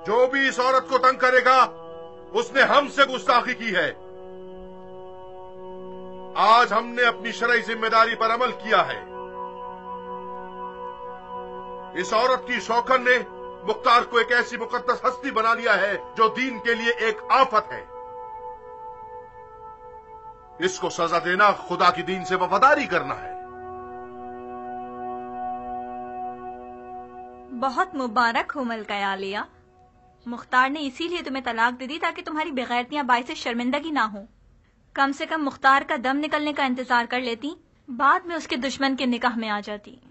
जो भी इस औरत को तंग करेगा उसने हमसे गुस्ताखी की है। आज हमने अपनी शरई जिम्मेदारी पर अमल किया है। इस औरत की शौकन ने मुख्तार को एक ऐसी मुकद्दस हस्ती बना लिया है जो दीन के लिए एक आफत है। इसको सजा देना खुदा की दीन से वफादारी करना है। बहुत मुबारक हो मलका आलिया। मुख्तार ने इसीलिए तुम्हें तलाक दे दी ताकि तुम्हारी बेगैरतियां बाइसे शर्मिंदगी ना हो। कम से कम मुख्तार का दम निकलने का इंतजार कर लेती, बाद में उसके दुश्मन के निकाह में आ जाती।